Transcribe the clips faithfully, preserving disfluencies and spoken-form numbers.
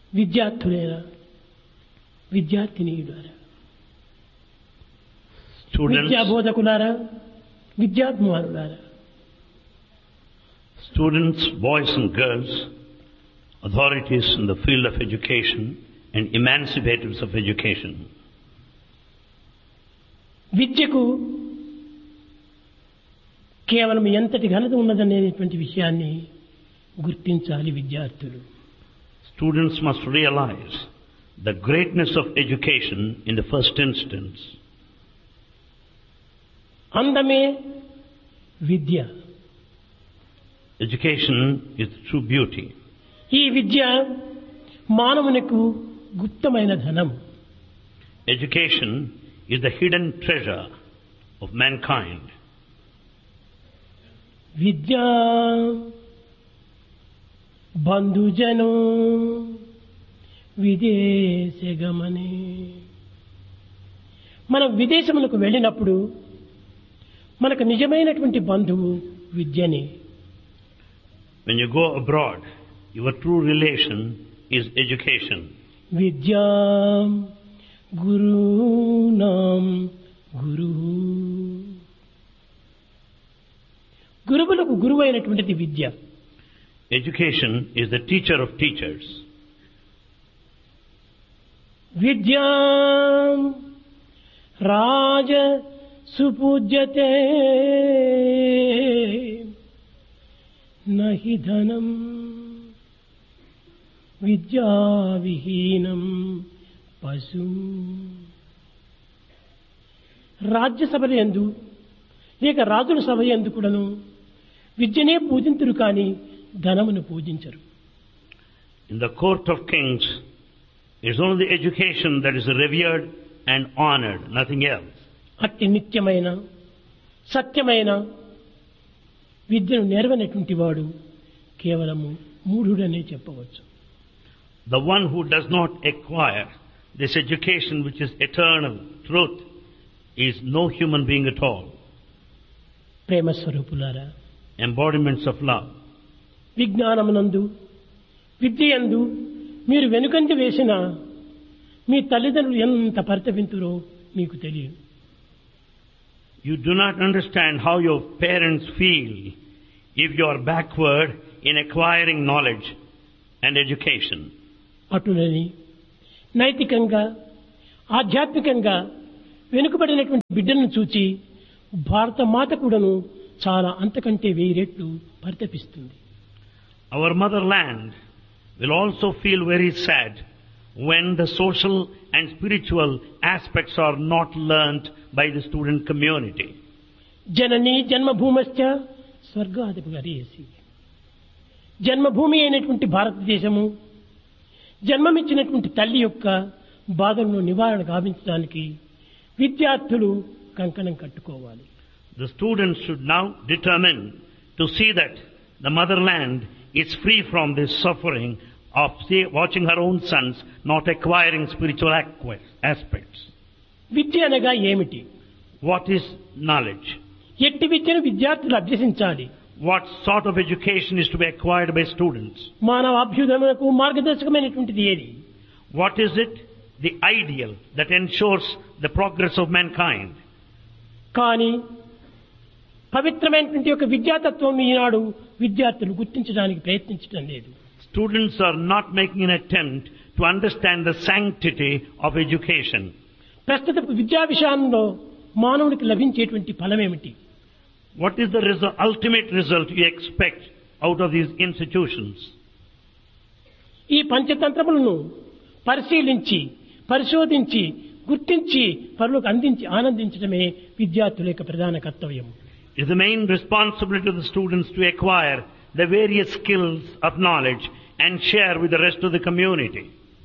విద్యార్థులేరా, విద్యార్థినీయులారా, Students, విద్యా బోధకులారా, విద్యాత్మానులారా, students, boys and girls, authorities in the field of education and emancipators of education. విద్యకు కేవలం ఎంతటి ఘనత ఉన్నదనేటువంటి విషయాన్ని గుర్తించాలి విద్యార్థులు. Students must realize the greatness of education in the first instance. అందమే విద్య. Education is true beauty. ఈ విద్య మానవునికి గుప్తమైన ధనం. Education is the hidden treasure of mankind. విద్యా బంధుజనో విదేశగమనే. మనం విదేశములకు వెళ్ళినప్పుడు మనకు నిజమైనటువంటి బంధువు విద్యనే. When you go abroad, your true relation is education. విద్యా గురూణాం గురుః. గురువులకు గురువు అయినటువంటిది విద్య. Education is the teacher of teachers. విద్యా రాజ సుపూజ్యతే నహి ధనం విద్యా విహీనం పశు. రాజ్యసభల యందు లేక రాజుల సభ యందు కూడాను విద్యనే పూజింతురు కానీ ధనమును పూజించరు. In the court of kings, it is only the education that is revered and honored, nothing else. అట్టి నిత్యమైన సత్యమైన విద్యను నేర్వనటువంటి వాడు కేవలము మూఢుడనే చెప్పవచ్చు. The one who does not acquire this education which is eternal truth is no human being at all. ప్రేమ స్వరూపులారా, Embodiments of love. విజ్ఞానమునందు విద్యయందు మీరు వెనుకంజ వేసిన మీ తల్లిదండ్రులు ఎంత పరితపింతురో మీకు తెలియదు. You do not understand how your parents feel if you are backward in acquiring knowledge and education. అటులని నైతికంగా ఆధ్యాత్మికంగా వెనుకబడినటువంటి బిడ్డలను చూచి భారత మాత కూడాను చాలా అంతకంటే వెయ్యి రెట్లు పరితపిస్తుంది. Our motherland will also feel very sad when the social and spiritual aspects are not learnt by the student community. జననీ జన్మభూమశ్చ స్వర్గాధిప గరీయసి. జన్మభూమి అయినటువంటి భారతదేశము జన్మమిచ్చినటువంటి తల్లి యొక్క బాధలను నివారణ గావించడానికి విద్యార్థులు కంకణం కట్టుకోవాలి. The students should now determine to see that the motherland is free from this suffering of see, watching her own sons not acquiring spiritual aspects. విద్య అనగా ఏమిటి? What is knowledge? ఎట్టి విద్యను విద్యార్థులు అభ్యసించాలి. What sort of education is to be acquired by students? మానవ అభ్యుదయమునకు మార్గదర్శకమైనటువంటిది ఏది? What is it? The ideal that ensures the progress of mankind. కానీ పవిత్రమైనటువంటి యొక్క విద్యాతత్వం ఈనాడు విద్యార్థులు గుర్తించడానికి ప్రయత్నించడం లేదు. Students are not making an attempt to understand the sanctity of education. ప్రస్తుత విద్యా విషయంలో మానవునికి లభించేటువంటి ఫలమేమిటి? What is the result, ultimate result you expect out of these institutions? ఈ పంచతంత్రములను పరిశీలించి పరిశోధించి గుర్తించి పరులకు అందించి ఆనందించడమే విద్యార్థుల యొక్క ప్రధాన కర్తవ్యం. It is the main responsibility of the students to acquire the various skills of knowledge and share with the rest of the community.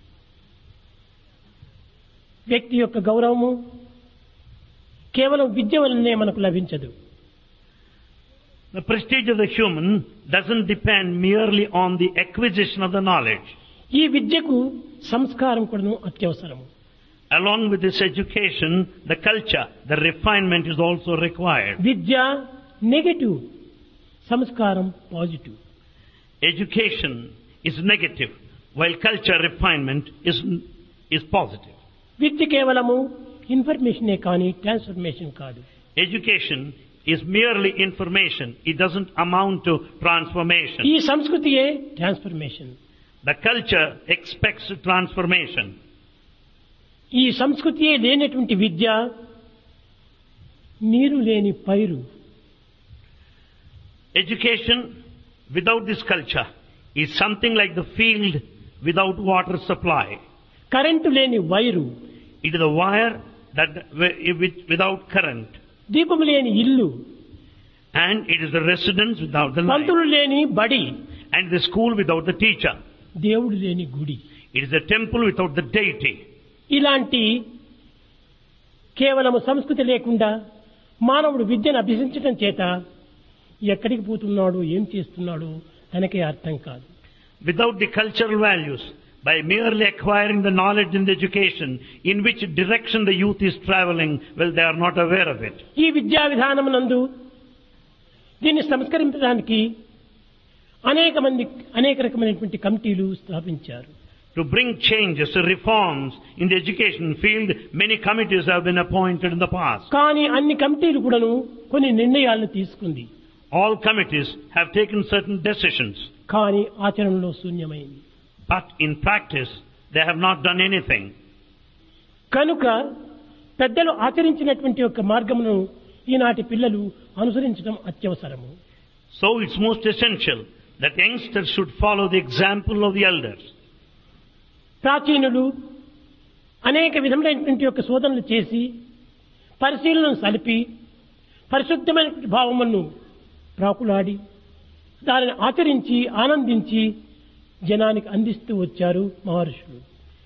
వ్యక్తి యొక్క గౌరవము కేవలం విద్య వల్లనే మనకు లభించదు. The prestige of the human doesn't depend merely on the acquisition of the knowledge. ఈ విద్యకు సంస్కారం కూడా అత్యవసరము. Along with this education, the culture, the refinement is also required. Vidya negative, సంస్కారం positive. Education is negative, while culture refinement is, is positive. విద్య కేవలము ఇన్ఫర్మేషనే కానీ transformation కాదు. Education is merely information. It doesn't amount to transformation. ఈ సంస్కృతియే transformation. The culture expects transformation. ఈ సంస్కృతియే లేనటువంటి విద్య నీరు లేని పైరు. Education without this culture is something like the field without water supply. Current లేని wire. It is a wire that which without current. దీపము లేని ఇల్లు. And it is the residence without the light. పంతులు లేని బడి. And the school without the teacher. దేవుడు లేని గుడి. It is a temple without the deity. ఇలాంటి కేవలం సంస్కృతి లేకుండా మానవుడు విద్యను అభ్యసించడం చేత ఎక్కడికి పోతున్నాడు, ఏం చేస్తున్నాడు తనకే అర్థం కాదు. Without the cultural values, by merely acquiring the knowledge and the education, in which direction the youth is traveling, well, they are not aware of it. ఈ విద్యా విధానమునందు దీన్ని సంస్కరించడానికి అనేక మంది అనేక రకమైనటువంటి కమిటీలు స్థాపించారు. To bring changes, reforms in the education field, many committees have been appointed in the past. కానీ అన్ని కమిటీలు కూడాను కొన్ని నిర్ణయాలను తీసుకుంది. All committees have taken certain decisions. కానీ ఆచరణలో శూన్యమైంది. But in practice, they have not done anything. కనుక పెద్దలు ఆచరించినటువంటి ఒక మార్గమును ఈనాటి పిల్లలు అనుసరించడం అత్యవసరము. So it's most essential that youngsters should follow the example of the elders. ప్రాచీనులు అనేక విధములైనటువంటి యొక్క శోధనలు చేసి పరిశీలనను సలిపి పరిశుద్ధమైన భావమును ప్రాకులాడి దానిని ఆచరించి ఆనందించి జనానికి అందిస్తూ వచ్చారు మహర్షులు.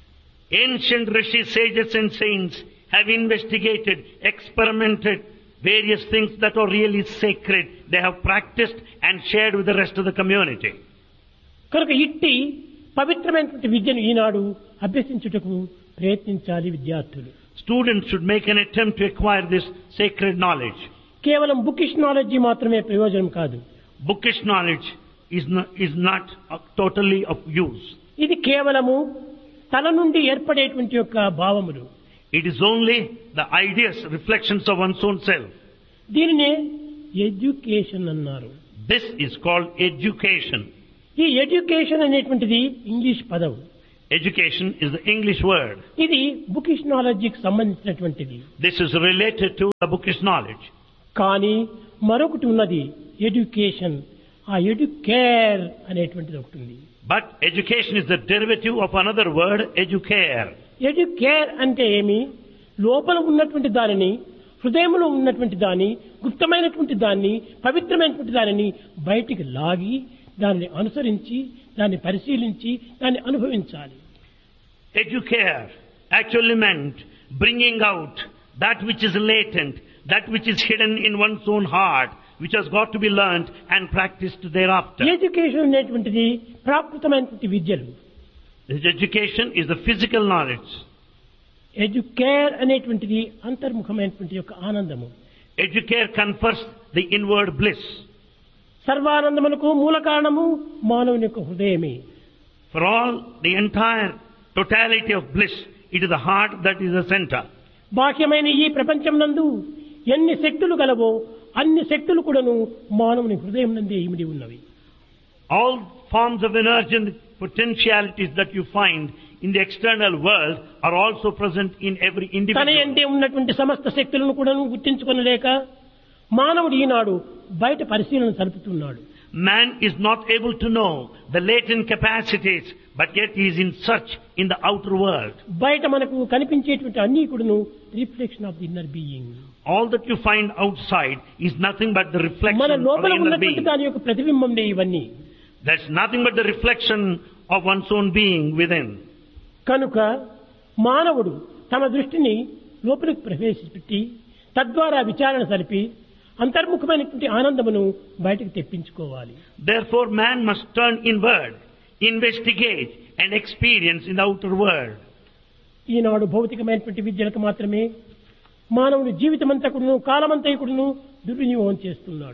Ancient rishis, sages and saints have investigated, experimented various things that are really sacred. They have practiced and shared with the rest of the community. కనుక ఇట్టి పవిత్రమైనటువంటి విద్యను ఈనాడు అభ్యసించుటకు ప్రయత్నించాలి విద్యార్థులు. Students should make an attempt to acquire this sacred knowledge. కేవలం bookish knowledge మాత్రమే ప్రయోజనం కాదు. Bookish knowledge is not, is not uh, totally of use. ఇది కేవలము తల నుండి ఏర్పడేటువంటి యొక్క భావములు. It is only the ideas, reflections of one's own self. దీనినే ఎడ్యుకేషన్ అన్నారు. This is called education. ఈ ఎడ్యుకేషన్ అనేటువంటిది ఇంగ్లీష్ పదం. Education is the English word. ఇది బుకిష్ నాలెడ్జికి సంబంధించినటువంటిది. This is related to the bookish knowledge. కానీ మరొకటి ఉన్నది ఎడ్యుకేషన్. ఆ ఎడ్యుకేర్ అనేటువంటిది ఒకటి ఉంది. But education is the derivative of another word, educare. Educare అంటే ఏమి? లోపల ఉన్నటువంటి దానిని, హృదయంలో ఉన్నటువంటి దాన్ని, గుప్తమైనటువంటి దాన్ని, పవిత్రమైనటువంటి దానిని బయటికి లాగి దాన్ని అనుసరించి దాన్ని పరిశీలించి దాన్ని అనుభవించాలి. Educare actually meant bringing out that which is latent, that which is hidden in one's own heart, which has got to be learnt and practiced thereafter. Education అనేటువంటిది ప్రాకృతమైనటువంటి విద్యలు. This education is the physical knowledge. Educare అనేటువంటిది అంతర్ముఖమైనటువంటి యొక్క ఆనందము. Educare confers the inward bliss. సర్వానందమునకు మూల కారణము మానవుని యొక్క హృదయమే. For all the entire totality of bliss, it is the heart that is the center. బాహ్యమైన ఈ ప్రపంచం నందు ఎన్ని శక్తులు గలవో అన్ని శక్తులు కూడాను మానవుని హృదయం నందే ఇమిడి ఉన్నవి. All forms of energy and potentialities that you find in the external world are also present in every తన individual. ఎందే ఉన్నటువంటి సమస్త శక్తులను కూడాను గుర్తించుకొనలేక మానవుడు ఈనాడు బయట పరిశీలన సలుపుతున్నాడు. Man is not able to know the latent capacities, but yet he is in search in the outer world. బయట మనకు కనిపించేటువంటి అన్ని కూడాను reflection of the inner being. All that you find outside is nothing but the reflection మన of the లోపల inner ఉన్నటువంటి being. దాని యొక్క ప్రతిబింబంనే ఇవన్నీ. That's nothing but the reflection of one's own being within. కనుక మానవుడు తమ దృష్టిని లోపలికి ప్రవేశపెట్టి తద్వారా విచారణ సరిపి అంతర్ముఖమైనటువంటి ఆనందమును బయటకు తెప్పించుకోవాలి. Therefore man must turn inward, investigate and experience in the outer world. ఈనాడు భౌతికమైనటువంటి విద్యలకు మాత్రమే మానవుని జీవితమంతా కూడాను కాలమంతా కూడాను దుర్వినియోగం చేస్తున్నాడు.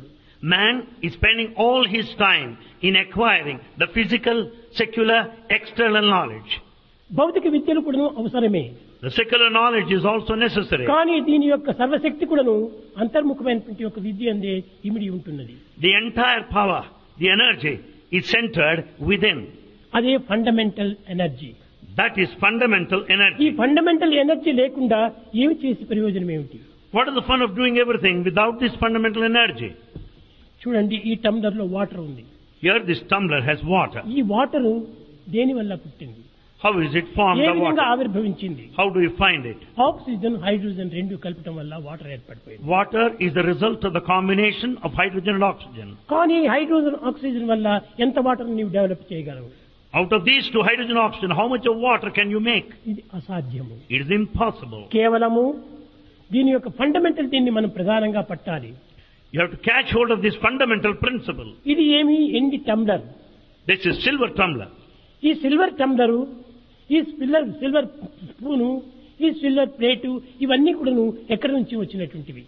Man is spending all his time in acquiring the physical, secular, external knowledge. భౌతిక విద్యలు కూడా అవసరమే. The secular knowledge is also necessary. కానీ దీని యొక్క సర్వశక్తి కూడాను అంతర్ముఖమైనటువంటి ఒక విద్య అందే ఇమిడి ఉంటున్నది. The entire power, the energy is centered within. అదే fundamental energy. That is fundamental ఈ energy. ఫండమెంటల్ ఎనర్జీ లేకుండా ఏమి చేసి ప్రయోజనం ఏమిటి? What is the fun of doing everything without this fundamental energy? చూడండి, ఈ టంబ్లర్ లో వాటర్ ఉంది. Here this tumbler has water. ఈ వాటర్ దేని వల్ల పుట్టింది? How is it formed, A the విధంగా water? ఆవిర్భవించింది? How do you find it? Oxygen hydrogen రెండు కలపటం వల్ల water ఏర్పడిపోయింది. Water is the result of the combination of hydrogen and oxygen. కానీ hydrogen oxygen వల్ల ఎంత వాటర్ నీవు డెవలప్ చేయగలవు? Out of these two, hydrogen and oxygen, how much of water can you make? ఇది అసాధ్యము. It is impossible. కేవలము దీని యొక్క ఫండమెంటల్ దీన్ని మనం ప్రధానంగా పట్టాలి. You have to catch hold of this fundamental principle. ఇది ఏమి? ఎండి tumbler. This is silver tumbler. ఈ సిల్వర్ టంబ్లరు, ఈ సిల్వర్ సిల్వర్ స్పూను, ఈ సిల్వర్ ప్లేటు ఇవన్నీ కూడాను ఎక్కడి నుంచి వచ్చినటువంటివి?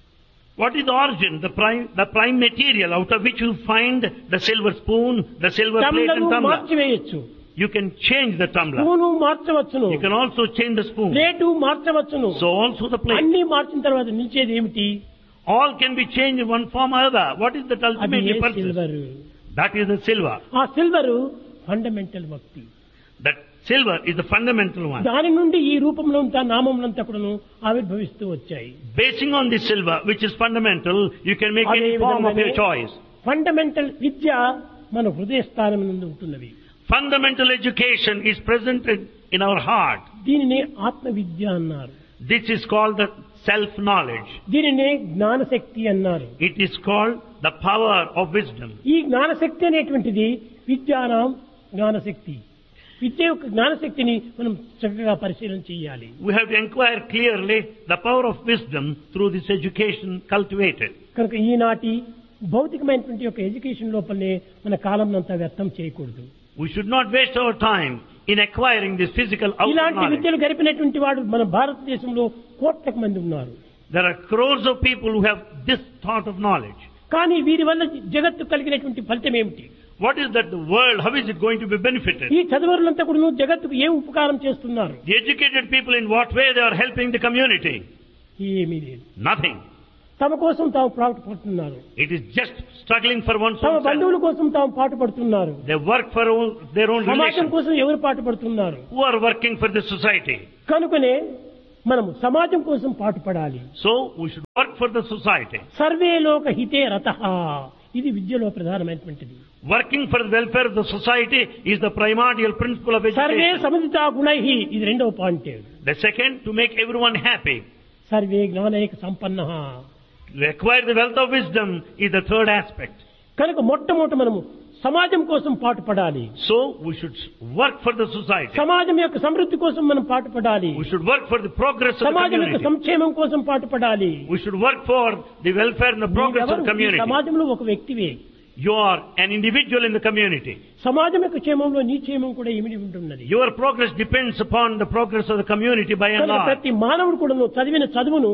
What is the origin, the prime, the prime material out of which you find the silver spoon, the silver plate and టంబ్లరు tumbler? మార్చివేయచ్చు. You can change the tumbler. Spoon మార్చవచ్చును. You can also change the spoon. Plate మార్చవచ్చును. So also the plate. అన్ని మార్చిన తర్వాత నిలిచేది ఏమిటి? All can be changed in one form or other. What is that అది ultimately A purpose? Silver. That is the silver. ఆ silver fundamental భక్తి. That silver is the fundamental one. దాని నుండి ఈ రూపంలో నామంలంతా కూడాను ఆవిర్భవిస్తూ వచ్చాయి. Basing on this silver, which is fundamental, you can make అదే any form of your విధంగానే choice. ఫండమెంటల్ విద్య మన హృదయ స్థానం నందు ఉంటున్నది. Fundamental education is presented in our heart. దీనిని ఆత్మ విద్య అన్నారు. This is called the self-knowledge. దీనినే జ్ఞానశక్తి అన్నారు. It is called the power of wisdom. ఈ జ్ఞానశక్తి అనేటువంటిది విద్యానాం జ్ఞానశక్తి. విద్య యొక్క జ్ఞానశక్తిని మనం చక్కగా పరిశీలన చేయాలి. We have to inquire clearly the power of wisdom through this education cultivated. కనుక ఈనాటి భౌతికమైనటువంటి యొక్క ఎడ్యుకేషన్ లోపలనే మన కాలం అంతా వ్యర్థం చేయకూడదు. We should not waste our time in acquiring this physical outer ఇలాంటి knowledge. విద్యలు గడిపినటువంటి వాడు మన భారతదేశంలో కోట్లకు మంది ఉన్నారు. There are crores of people who have this thought of knowledge. కానీ వీరి వల్ల జగత్తు కలిగినటువంటి ఫలితం ఏమిటి? What is that the world, how is it going to be benefited? ఈ చదువులంతా కూడా జగత్తుకు ఏం ఉపకారం చేస్తున్నారు? The educated people, in what way they are helping the community? ఏమీ లేదు. Nothing. తమ కోసం తాము పాటుపడుతున్నారు. It is just struggling for one's తమ own self. బంధువుల కోసం తాము పాటుపడుతున్నారు. They work for own, their own సమాజం relations. కోసం ఎవరు పాటుపడుతున్నారు? Who are working for the society. కనుకనే మనము సమాజం కోసం పాటుపడాలి. So we should work for the society. Survey లోక హితే రతః. ఇది విద్యలో ప్రధానమైనటువంటిది. Working for the welfare of the society is the primordial principle of survey education. సముదితా గుణైః. ఇది రెండవ point. The second, to make everyone happy. Survey జ్ఞానైక సంపన్నః. To acquire the wealth of wisdom is the third aspect. కనుక మొట్టమొదట మనము సమాజం కోసం పాటుపడాలి. So we should work for the society. సమాజం యొక్క సమృద్ధి కోసం మనం పాటుపడాలి. We should work for the progress of the సమాజం యొక్క community. సంక్షేమం కోసం పాటుపడాలి. We should work for the welfare and the progress of the నీవెవరు? ఈ community. సమాజంలో ఒక వ్యక్తివే. You are an individual in the community. సమాజం యొక్క క్షేమంలో నీ క్షేమం కూడా ఇమిడి ఉంటున్నది. Your progress depends upon the progress of the community by and కనుక large. ప్రతి మానవుడు కూడా చదివిన చదువును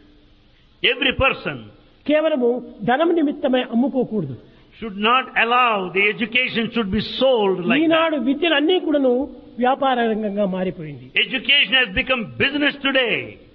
Every person కేవలము ధనం నిమిత్తమై అమ్ముకోకూడదు. should not allow the education should be sold like that. ఈనాడు విద్యలు అన్నీ కూడాను వ్యాపార రంగంగా మారిపోయింది. Education has become business today.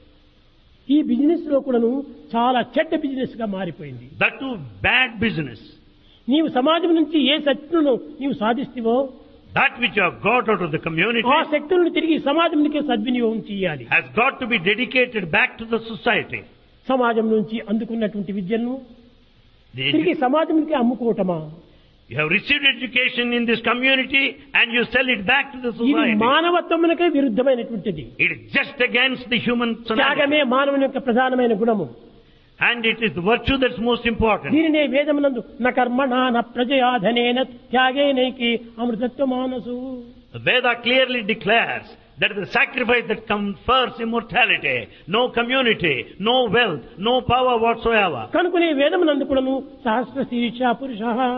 ఈ బిజినెస్ లో కూడాను చాలా చెడ్డ బిజినెస్ గా మారిపోయింది. That too bad business. నీవు సమాజం నుంచి ఏ శక్తులను నీవు సాధిస్తావో That which you have got out of the community ఆ శక్తులను తిరిగి సమాజానికి సద్వినియోగం చేయాలి. has got to be dedicated back to the society. సమాజం నుంచి అందుకున్నటువంటి విద్యను The తిరిగి edu- సమాజానికి అమ్ముకోవటమా? you have received education in this community and you sell it back to the ఇది society. మానవత్వమునకే విరుద్ధమైనటువంటిది. It is just against the human personality. త్యాగమే మానవుని యొక్క ప్రధానమైన గుణము. And it is the virtue that's most important. దీనినే వేదమునందు న కర్మణ న ప్రజయా ధనేన త్యాగేనైకి అమృతత్వ మానసు. The Veda clearly declares that the sacrifice that confers immortality, no community, no wealth, no power whatsoever. కనుకనే వేదమునందు కూడాను సహస్ర శీర్ష పురుష,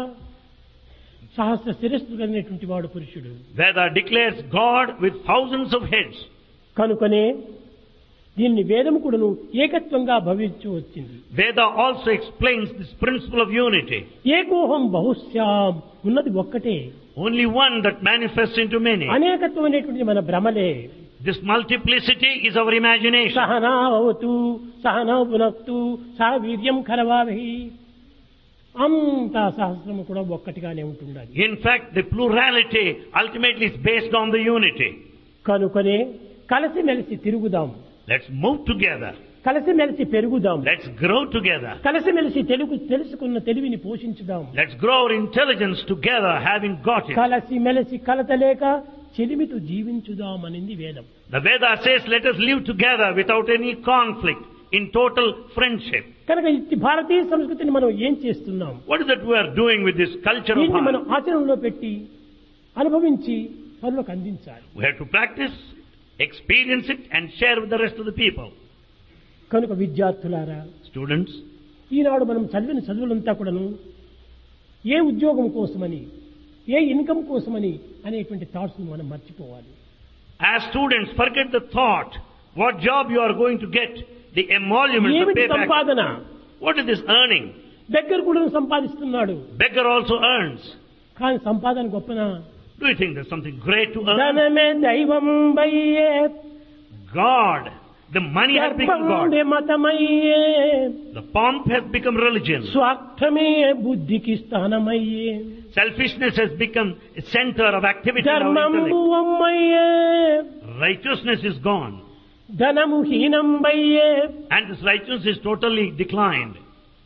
సహస్ర శిరస్సు కలిగినటువంటి వాడు పురుషుడు. Veda declares God with thousands of heads. కనుకనే దీన్ని వేదము కూడాను ఏకత్వంగా భవించి వచ్చింది. Veda also explains this principle of unity. ఏకోహం బహుశ్యాం, ఉన్నది ఒక్కటే. Only one that manifests into many. అనేకత్వం అనేటువంటిది మన భ్రమలే. This multiplicity is our imagination. Sahana భవతు సహనా భునక్తు సహ వీర్యం కరవావహి, అంతా సహస్రము కూడా ఒక్కటిగానే ఉంటుండాలి. In fact, the plurality ultimately is based on the unity. కనుకనే కలిసిమెలిసి తిరుగుదాం. Let's move together. కలిసిమెలిసి పెరుగుదాం. Let's grow together. కలిసిమెలిసి తెలుగు తెలుసుకున్న తెలివిని పోషించుదాం. Let's grow our intelligence together, having got it. కలిసిమెలిసి కలతలేక చెలిమితో జీవించుదాం అనింది వేదం. The Veda says, let us live together without any conflict, in total friendship. కనుక ఈ భారతీయ సంస్కృతిని మనం ఏం చేస్తున్నాం? What is that we are doing with this culture of దీన్ని మనం ours? ఆచరణలో పెట్టి అనుభవించి పనులకు అందించాలి. We have to practice, experience it, and share with the rest of the people. కనుక విద్యార్థులారా, Students, ఈనాడు మనం చదివిన చదువులంతా కూడాను ఏ ఉద్యోగం కోసమని, ఏ ఇన్కమ్ కోసమని అనేటువంటి థాట్స్ ను మనం మర్చిపోవాలి. as students, forget the thought, what job you are going to get, the emoluments, the ఏమిటి payback. సంపాదన? What is this earning? దగ్గర కూడా సంపాదిస్తున్నాడు, Beggar also earns. కానీ సంపాదన గొప్పనా? Do you think there's something great to earn? ధనమే దైవం బయ్యే, God, the money has become God. మతమయ్యే, The pomp has become religion. స్వార్థమే బుద్ధికి స్థానమయ్యే, Selfishness has become a center of activity in our ధర్మము intellect. అమ్మయ్యే, Righteousness is gone, ధనము హీనం బయ్యే. and this righteousness is totally declined.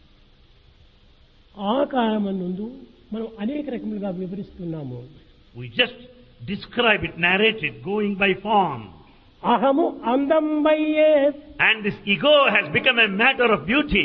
ఆ కాలమందు మనం అనేక రకములుగా వివరిస్తున్నాము. We just describe it, narrate it, going by form. అహము అందం బయ్యే, And this ego has become a matter of beauty.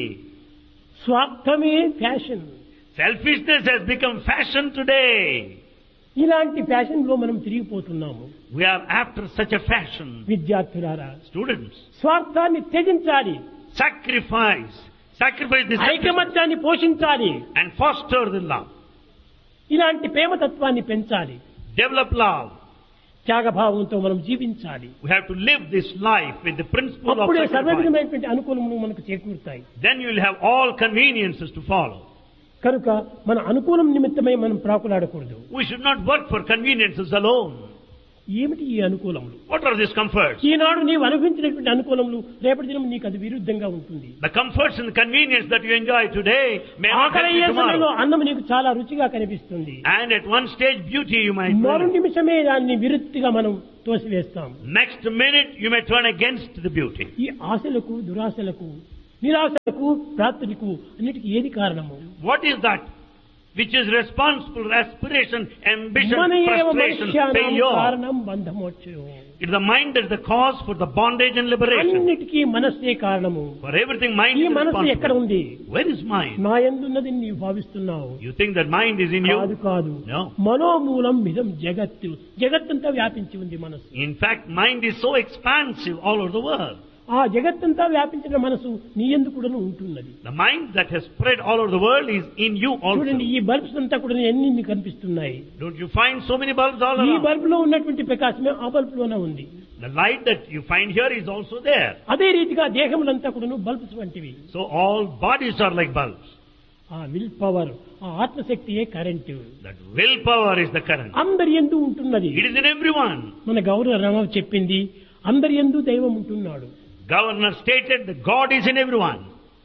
స్వార్థమే fashion. Selfishness has become fashion today. ఇలాంటి fashion లో మనం తిరిగిపోతున్నాము. We are after such a fashion. విద్యార్థులారా, Students, స్వార్థాన్ని త్యజించాలి, sacrifice. Sacrifice this ఐకమత్యాన్ని పోషించాలి, and foster the love. ఇలాంటి ప్రేమతత్వాన్ని పెంచాలి, Develop love. త్యాగభావంతో మనం జీవించాలి. We have to live this life with the principle of అప్పుడే sacrifice. సర్వవిధమైనటువంటి అనుకూలములు మనకు చేకూరుతాయి. Then you will have all conveniences to follow. కనుక మన అనుకూలం నిమిత్తమై మనం ప్రాకులాడకూడదు. We should not work for conveniences alone. ఏమిటి ఈ అనుకూలములు? What are these comforts? ఈనాడు నీవు అనుభవించినటువంటి అనుకూలములు రేపటి దినం నీకు అది విరుద్ధంగా ఉంటుంది. The comforts and the convenience that you enjoy today may not ఆకలి help you అయ్యే సమయంలో tomorrow. అన్నం నీకు చాలా రుచిగా కనిపిస్తుంది. And at one stage beauty you might మరు find. నిమిషమే దాన్ని విరుద్ధిగా మనం తోసివేస్తాం. Next minute you may turn against the beauty. ఈ ఆశలకు, దురాశలకు, నిరాశలకు, ప్రాప్తులకు అన్నిటికీ ఏది కారణము? What is that which is responsible for aspiration, ambition, మన ఏవ frustration, మనుష్యానాం failure? కారణం బంధమోక్షం. It is the mind that is the cause for the bondage and liberation. అన్నిటికీ మనస్సే కారణము. For everything mind ఈ is మనస్సు ఎక్కడ responsible. ఉంది? Where is mind? నా యందున్నది నీవు భావిస్తున్నావు. You think that mind is in కాదు you? కాదు, No. మనోమూలం మిదం జగత్తు. జగత్తంతా వ్యాపించి ఉంది మనస్సు. In fact, mind is so expansive all over the world. ఆ జగత్తంతా వ్యాపించిన మనసు నీ యందు కూడా ఉంటున్నది. The mind that has spread all over the world is in you also. చూడండి, ఈ బల్బ్స్ అంతా కూడా ఎన్ని మీకు కనిపిస్తున్నాయి. Don't you find so many bulbs all ఈ around? బల్బ్ లో ఉన్నటువంటి ప్రకాశమే ఆ బల్బ్ లోనే ఉంది. The light that you find here is also there. అదే రీతిగా దేహములంతా కూడా బల్బ్స్ వంటివి. So all bodies are like bulbs. ఆ విల్ పవర్, ఆ ఆత్మశక్తియే current. That willpower is the current. అందరి యందు ఉంటున్నది. It is in everyone. మన గౌరవ రామ చెప్పింది, అందరి యందు దైవం ఉంటున్నాడు. Governor stated that God is in everyone.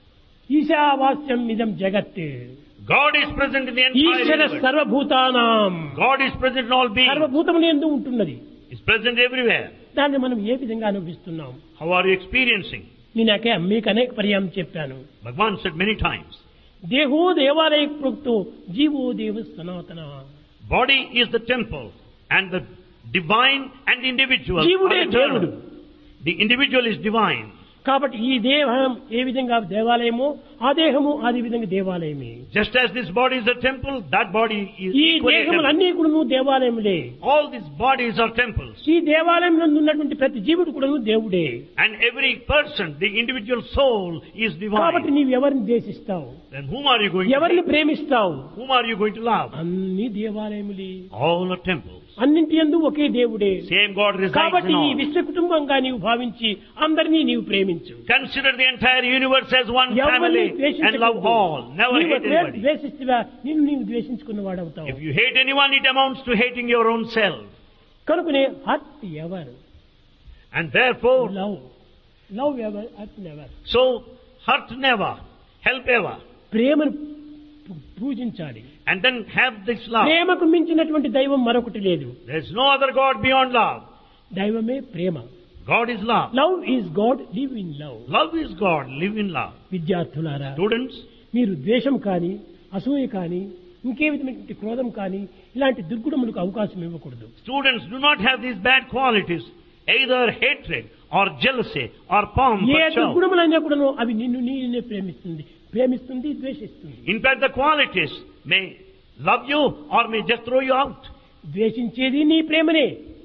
ఈశావాస్యం ఇదం జగత్. God is present in the entire Eshwara universe. సర్వభూతానాం. God is present in all beings. సర్వభూతముల యందు ఉంటున్నది. Is present everywhere. దాన్ని మనం ఏ విధంగా అనుభవిస్తున్నాం? How are you experiencing? నేనకే మీకు అనేక పర్యాయం చెప్పాను. Bhagavan said many times, దేహో దేవాలయ ప్రోక్తో జీవో దేవ సనాతన. body is the temple and the divine and individual జీవుడే are దేవుడు. eternal. The individual is divine. కాబట్టి ఈ దేహం ఏ విధంగా దేవాలయమో ఆ దేహము అదే విధంగా దేవాలయమే. Just as this body is a temple, that body is ఈ equally a temple. దేహములన్నీ కూడా దేవాలయములే. All these bodies are temples. ఈ దేవాలయంలో ఉన్నటువంటి ప్రతి జీవుడు కూడా దేవుడే. And every person, the individual soul is కాబట్టి divine. నీవు ఎవరిని ద్వేషిస్తావు? Then whom are you going to ఎవరిని hate? ప్రేమిస్తావు? Whom are you going to love? అన్ని దేవాలయములే. All are temples. అన్నింటి యందు ఒకే దేవుడే. Same God resides కాబట్టి in ఈ all. విశ్వ కుటుంబంగా నీవు భావించి అందరినీ నీవు ప్రేమించు. Consider the entire universe as one ఎవరిని family and ద్వేషించకూడదు. love all. Never నీవు hate ద్వే- anybody. ద్వేషిస్తువా నిన్ను నీవు ద్వేషించుకున్న వాడవుతావు. If you hate anyone, it amounts to hating your own self. కనుకనే hurt ever And therefore, love love ever hurt never. so hurt never, help ever. ప్రేమను పూ- పూజించాలి. And then have this love. ప్రేమకు మించినటువంటి దైవం మరొకటి లేదు. There is no other God beyond love. దైవమే ప్రేమ. God is love. Love is God, live in love. Love is God. Live in love. విద్యార్థులారా, Students, మీరు ద్వేషం కానీ అసూయ కానీ ఇంకే విధమైనటువంటి క్రోధం కానీ ఇలాంటి దుర్గుణములకు అవకాశం ఇవ్వకూడదు. students do not have these bad qualities, either hatred or jealousy or pomp A or show. దుర్గుణములైనా కూడాను అవి నిన్ను నీనే ప్రేమిస్తుంది, ప్రేమిస్తుంది, ద్వేషిస్తుంది. In fact, the qualities may love you or may just throw you out. ద్వేషించేది నీ ప్రేమనే,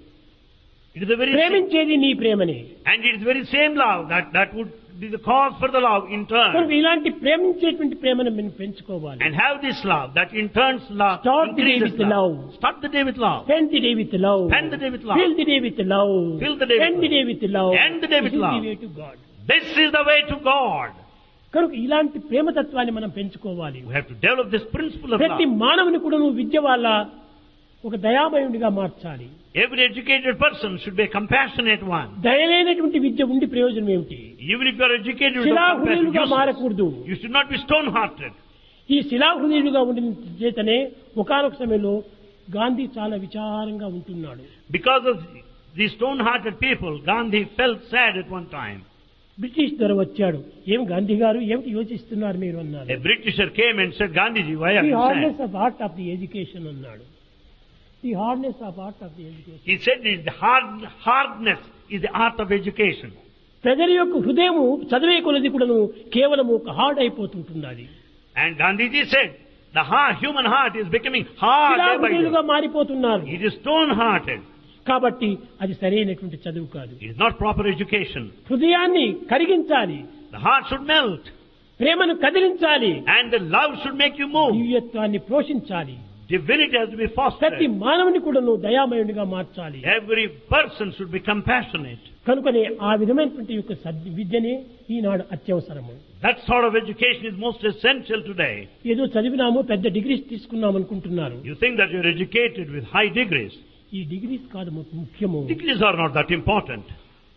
It is the very same, ప్రేమించేది నీ ప్రేమనే. and it is the very same love that, that would be the cause for the love in కనుక turn. ఇలాంటి ప్రేమించేటువంటి ప్రేమను మనం పెంచుకోవాలి. And have this love that in turn love Start the day increases with love. love. Start the day with love. Spend the day with love. Spend the day with love. Fill the day with love. Fill the day with End the love. day with love. End the day with This is love. the way to God. This is the way to God. కనుక ఇలాంటి ప్రేమతత్వాన్ని మనం పెంచుకోవాలి. We have to develop this principle of ప్రతి love. మానవుని కూడా నువ్వు విద్య వల్ల ఒక దయామయుడిగా మార్చాలి. Every educated person should be a compassionate one. దయలేనటువంటి విద్య ఉండి ప్రయోజనం ఏమిటి? Even if you are educated with compassion, శిలాహృదయులుగా useless. మారకూడదు. You should not be stone-hearted. ఈ శిలాహృదయులుగా ఉండిన చేతనే ఒకానొక సమయంలో గాంధీ చాలా విచారంగా ఉంటున్నాడు. Because of these stone-hearted people, Gandhi felt sad at one time. British ధర వచ్చాడు. ఏం గాంధీ గారు ఏమిటి యోచిస్తున్నారు మీరు అన్నారు. A Britisher came and said, Gandhiji, why are the you hardness sad? Of art of the education అన్నాడు. The hardness of art of the education. He said, the hard, hardness is the art of education. ప్రజల యొక్క హృదయము చదివే కొలది కూడాను కేవలం ఒక hard అయిపోతుంటున్నది. And Gandhiji said, the heart, human heart is becoming hard day by శిలాహృదయులుగా day. మారిపోతున్నారు. It is stone-hearted. కాబట్టి అది సరైనటువంటి చదువు కాదు. It is not proper education. హృదయాన్ని కరిగించాలి, The heart should melt. ప్రేమను కదిలించాలి, And the love should make you move. దివ్యత్వాన్ని పోషించాలి. Divinity has to be ప్రతి fostered. మానవుని కూడా నువ్వు దయామయుడిగా మార్చాలి. Every person should be compassionate. కనుకనే ఆ విధమైనటువంటి యొక్క సద్ విద్యనే ఈనాడు అత్యవసరము. That sort of education is most essential today. ఏదో చదివినాము, పెద్ద డిగ్రీస్ తీసుకున్నాం అనుకుంటున్నారు. You think that you're educated with high degrees. ఈ డిగ్రీస్ కాదు ము- ముఖ్యము. Degrees are not that important.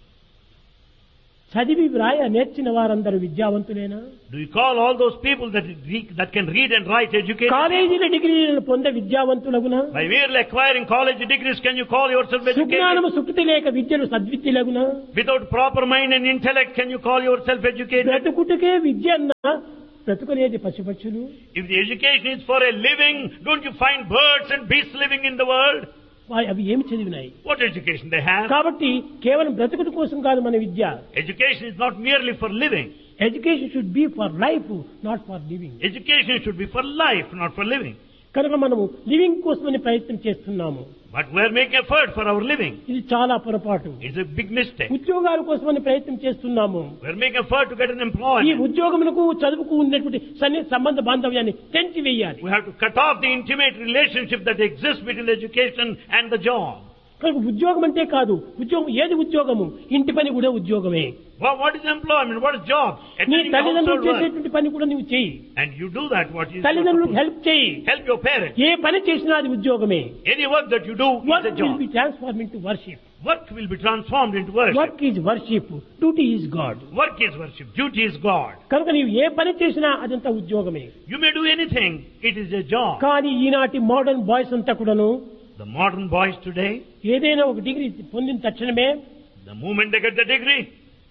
చదివి వ్రాయ నేర్చిన వారందరూ విద్యావంతులేనా? Do you call all those people that, re- that can read and write educated? కాలేజీల డిగ్రీలను పొందే విద్యావంతులగునా? By merely acquiring college degrees, can you call yourself సుజ్ఞానము educated? Sukriti లేక విద్యను సద్విద్యలగునా? Without proper mind and intellect, can you call yourself educated? బ్రతుకుటకే విద్య అన్నా బ్రతుకునేది పశుపక్షులు. If the education is for a living, don't you find birds and beasts living in the world? వా- అవి ఏమి చదివినాయి? What education they have? కాబట్టి కేవలం బ్రతుకుట కోసం కాదు మన విద్య. Education is not merely for living. Education should be for life, not for living. Education should be for life, not for living. కనుక మనము లివింగ్ కోసమని ప్రయత్నం చేస్తున్నాము. But we are making effort for our living. ఇది చాలా పొరపాటు. It's a big mistake. ఉద్యోగాల కోసమని ప్రయత్నం చేస్తున్నాము. We are making effort to get an ఈ employment. ఉద్యోగములకు చదువుకు ఉన్నటువంటి సన్ని సంబంధ బాంధవ్యాన్ని తెంచి వేయాలి. We have to cut off the intimate relationship that exists between education and the job. కనుక ఉద్యోగం అంటే కాదు, ఉద్యోగం ఏది ఉద్యోగము? ఇంటి పని కూడా ఉద్యోగమే. Well, what is employment? What is job? నీ Attending తల్లిదండ్రులు household work. చేసేటువంటి పని కూడా నువ్వు చెయ్యి. And you do that, what is తల్లిదండ్రులకు హెల్ప్ చెయ్యి. help your parents. ఏ పని చేసినా అది ఉద్యోగమే. Any work that you do is work a will job. Be transform into worship. Work will be transformed into worship. Work is worship, duty is God. Work is worship. Duty is God. కనుక నీవు ఏ పని చేసినా అదంతా ఉద్యోగమే. You may do anything. It is a job. కానీ ఈనాటి modern boys అంతా కూడాను The modern boys today, ఏదైనా ఒక డిగ్రీ పొందిన తక్షణమే the moment they get the degree,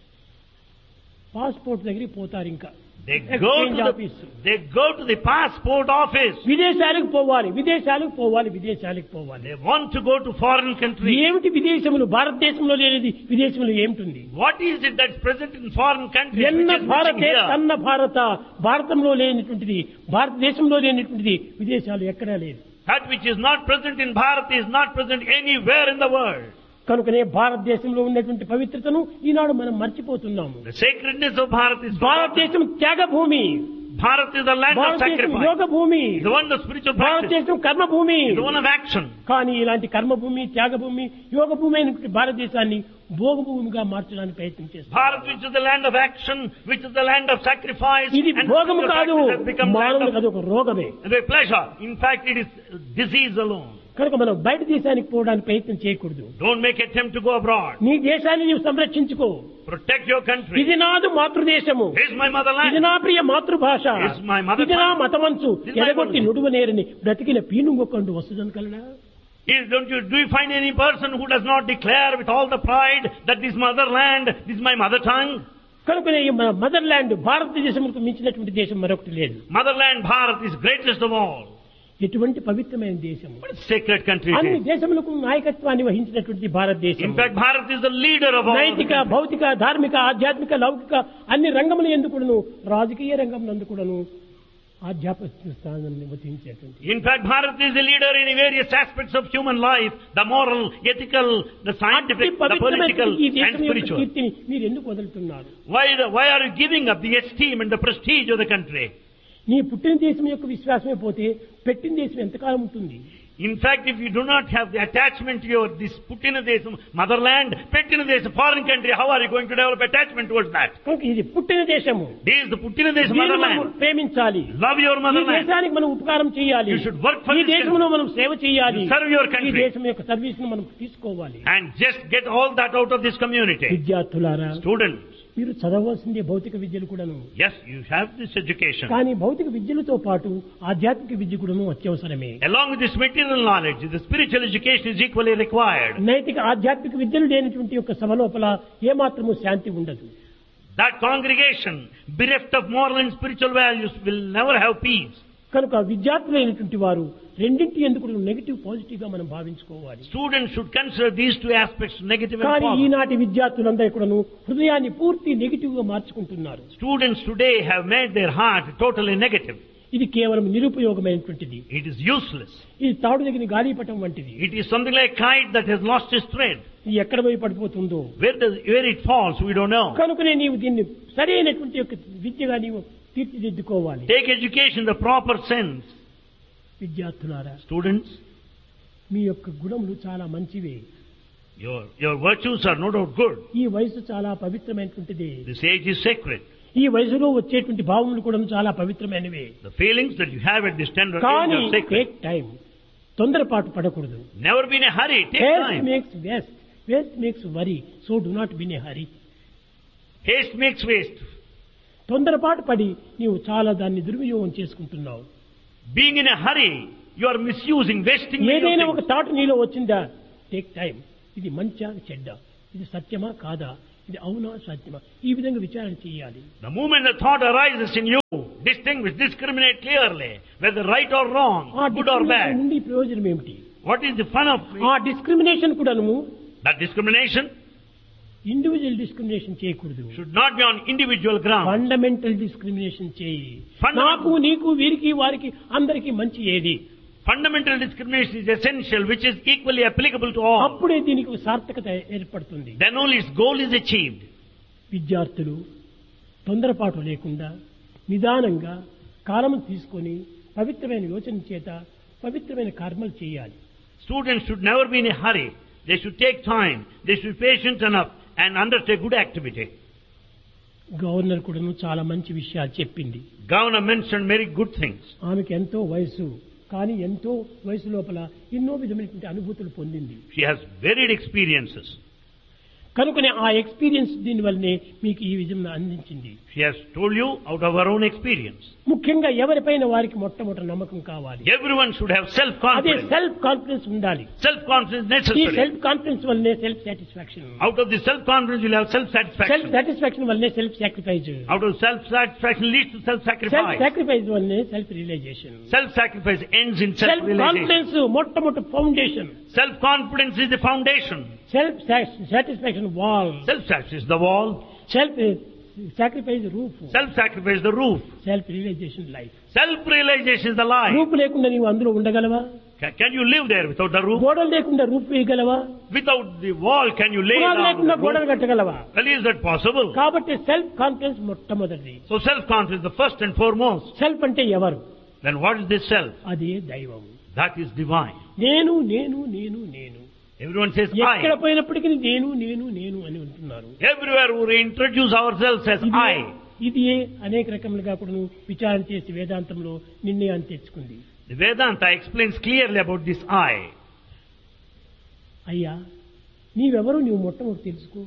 passport దగ్గరికి పోతారు. ఇంకా they go exchange to the, office, they go to the passport office. విదేశాలకు పోవాలి, విదేశాలకు పోవాలి, విదేశాలకు పోవాలి. They want to go to foreign countries. ఏమిటి విదేశములు? భారతదేశంలో లేనిది విదేశంలో ఏమిటి? What is it that's present in foreign countries which ఎన్న is missing భారతే here? తన్న భారత, భారతంలో లేనటువంటిది, భారతదేశంలో లేనటువంటిది విదేశాలు ఎక్కడా లేదు. That which is not present in Bharat is not present anywhere in the world. కనుకనే భారతదేశంలో ఉన్నటువంటి పవిత్రతను ఈనాడు మనం మర్చిపోతున్నాము. The sacredness of Bharat is forgotten. భారతదేశం త్యాగ భూమి. Bharat is the land of భారతదేశం యోగ sacrifice. భూమి, The one of spiritual practice. భారతదేశం కర్మ భూమి. The one of action. కానీ ఇలాంటి కర్మ భూమి, త్యాగ భూమి, యోగ భూమి అయినటువంటి భారతదేశాన్ని భోగ భూమిగా మార్చడానికి ప్రయత్నం చేస్తారు. Bharat, which is the land of action, which is the land of sacrifice, ఇది and భోగము spiritual కాదు, practice has become land మానవులకు of అది ఒక రోగమే. the pleasure. In fact, it is disease alone. కనుక మనం బయట దేశానికి పోవడానికి ప్రయత్నం చేయకూడదు. Don't make attempt to go abroad. నీ దేశాన్ని నీవు సంరక్షించుకో. Protect your country. ఇది నాదు మాతృదేశము, This is my motherland. ఇది నా ప్రియ మాతృభాష, This is my mother ఇది నా tongue. మతమంచు This is my ఎడగొట్టి mother. నుడువ నేరని బ్రతికిన పీనుగొక్కండు వస్తుందని కలడా. Is, don't you, do you find any person who does not declare with all the pride that this motherland, this is my mother tongue? కనుకనే ఈ మన mother land భారతదేశంకు మించినటువంటి దేశం మరొకటి లేదు. Motherland Bharat is greatest of all. ఎటువంటి పవిత్రమైన దేశం, What a sacred country it అన్ని is. దేశములకు నాయకత్వాన్ని వహించినటువంటి భారతదేశం. In fact, Bharat is the leader of all. నైతిక, the countries. భౌతిక, ధార్మిక, ఆధ్యాత్మిక, లౌకిక అన్ని రంగములు ఎందుకును, రాజకీయ రంగం నందుకును ఆధ్యాత్మిక స్థానాన్ని వహించేటువంటి. In fact, Bharat is the leader in various aspects of human life, the moral, ethical, the scientific, the political ఈ and దేశం యొక్క spiritual. కీర్తిని మీరు ఎందుకు వదులుతున్నారు? Why, the, why are you giving up the esteem and the prestige of the country? నీ పుట్టిన దేశం యొక్క విశ్వాసమే పోతే పెట్టిన దేశం ఎంతకాలం ఉంటుంది? In fact, if you do not have the attachment to your this Puttina Desam, motherland, Pettina Desam, foreign country, how are you going to develop attachment towards that? కనుక ఇది పుట్టిన దేశము, This is the Puttina Desam, దీన్ని మనం motherland. ప్రేమించాలి. Love your ఈ motherland. దేశానికి మనం ఉపకారం చేయాలి. You should work for ఈ this దేశంలో మనం సేవ చేయాలి. You serve your ఈ country. దేశం యొక్క సర్వీస్ ను మనం తీసుకోవాలి. And just get all that out of this community. విద్యార్థులారా, Students, మీరు చదవవలసిందే భౌతిక విద్యలు కూడాను. yes, you have this education. కానీ భౌతిక విద్యలతో పాటు ఆధ్యాత్మిక విద్య కూడాను అత్యవసరమే. Along with this material knowledge, the spiritual education is equally required. నైతిక ఆధ్యాత్మిక విద్యలు లేనటువంటి యొక్క సభ లోపల ఏమాత్రము శాంతి ఉండదు. That congregation, bereft of moral and spiritual values, will never have peace. కనుక విద్యార్థులైనటువంటి వారు రెండింటి ఎందుకు నెగిటివ్ పాజిటివ్ గా మనం భావించుకోవాలి. Students should consider these two aspects, negative and కానీ positive. ఈనాటి విద్యార్థులందరూ కూడాను హృదయాన్ని పూర్తి నెగిటివ్ గా మార్చుకుంటున్నారు. Students today have made their heart totally negative. ఇది కేవలం నిరుపయోగమైనటువంటిది. It is useless. ఇది తాడు దగ్గర గాలిపటం వంటిది. It is something like a kite that has lost its thread. ఇది ఎక్కడ పోయి పడిపోతుందో. Where does, where it falls, we don't know. కనుకనే నీవు దీన్ని సరైనటువంటి యొక్క విద్యగా నీవు తీర్చిదిద్దుకోవాలి. Take education in the proper sense. విద్యార్థులారా, Students, మీ యొక్క గుణములు చాలా మంచివే. your, your virtues are no doubt good. ఈ వయసు చాలా పవిత్రమైనటువంటిది. This age is sacred. ఈ వయసులో వచ్చేటువంటి భావములు కూడా చాలా పవిత్రమైనవి. The feelings that you have at this tender age కానీ are sacred. టేక్ టైం, తొందరపాటు పడకూడదు. Never be in a hurry. Take Haste time. makes waste, waste makes worry, so do not be in a hurry. Haste makes waste. తొందరపాటు పడి నీవు చాలా దాన్ని దుర్వినియోగం చేసుకుంటున్నావు. Being in a hurry, you are misusing, wasting ఏదైనా your ఒక things. Thought నీలో వచ్చిందా, టేక్ టైం. ఇది మంచా చెడ్డ, ఇది సత్యమా కాదా, ఇది అవునా సత్యమా, ఈ విధంగా విచారణ చేయాలి. The moment the thought arises in you, distinguish, discriminate clearly whether right or wrong, ఆ good or discrimination bad. నుండి ప్రయోజనం ఏమిటి? What is the fun of ఆ డిస్క్రిమినేషన్ కూడాను that discrimination? ఇండివిజువల్ డిస్క్రిమినేషన్ చేయకూడదు. Should not be on individual ground. Fundamental discrimination చేయి. Fundamental- నాకు నీకు వీరికి వారికి అందరికి మంచి ఏది, Fundamental discrimination is essential, which is equally applicable to all. అప్పుడే దీనికి ఒక సార్థకత ఏర్పడుతుంది. Then only its goal is achieved. విద్యార్థులు తొందరపాటు లేకుండా నిదానంగా కాలము తీసుకొని పవిత్రమైన యోచన చేత పవిత్రమైన కర్మలు చేయాలి. Students should never be in a hurry. They should take time. They should be patient enough and undertake good activity. Governor కూడాను చాలా మంచి విషయాలు చెప్పింది. Governor mentioned very good things. ఆమెకు ఎంతో వయసు, కానీ ఎంతో వయసు లోపల ఎన్నో విధమైనటువంటి అనుభూతులు పొందింది. She has varied experiences. కనుకనే ఆ ఎక్స్పీరియన్స్ దీని వల్లనే మీకు ఈ విధంగా అందించింది. She has told you out of her own experience. ముఖ్యంగా ఎవరిపైన వారికి మొట్టమొదటి నమ్మకం కావాలి. Everyone should have అదే self-confidence. సెల్ఫ్ కాన్ఫిడెన్స్ ఉండాలి. Self-confidence ఈ necessary. సెల్ఫ్ కాన్ఫిడెన్స్ వల్లనే self satisfaction, Out of the self-confidence, you'll have self self-satisfaction. Satisfaction వల్లనే self sacrifice, Out of self-satisfaction leads to self self-sacrifice. Sacrifice వల్లనే self realisation. Self-sacrifice ends in self self-realization. Confidence మొట్టమొదటి foundation, Self-confidence is the foundation. Self satisfaction wall, Self-satisfaction is the wall. Self sacrifice roof, Self-sacrifice is the roof. Self realisation life. Self-realization is the life. రూపు లేకుండా నీవు అందులో ఉండగలవా? Can, can you live there without the roof? గోడలు లేకుండా roof వేయగలవా? Without the wall, can you lay పునాది down లేకుండా the గోడలు roof? కట్టగలవా? Well, is that possible? కాబట్టి సెల్ఫ్ కాన్ఫిడెన్స్ మొట్టమొదటిది. So self-confidence, the first and foremost. Self అంటే ఎవరు? Then what is this self? అదే దైవం. That is divine. నేను నేను నేను నేను. Everyone says ఎక్కడ I. పోయినప్పటికీ నేను నేను నేను అని ఉంటున్నారు. Everywhere we introduce ourselves as ఇది I. ఇది అనేక రకములుగా కూడా నువ్వు విచారణ చేసి వేదాంతంలో నిర్ణయాన్ని తెచ్చుకుంది. The Vedanta explains clearly about this I. అయ్యా నీవెవరు నువ్వు మొట్టమొదటి తెలుసుకో.